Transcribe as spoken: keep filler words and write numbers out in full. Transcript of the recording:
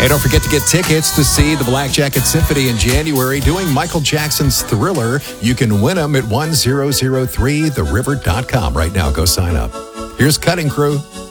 Hey, don't forget to get tickets to see the Black Jacket Symphony in January doing Michael Jackson's Thriller. You can win them at one thousand three the river dot com right now. Go sign up. Here's Cutting Crew.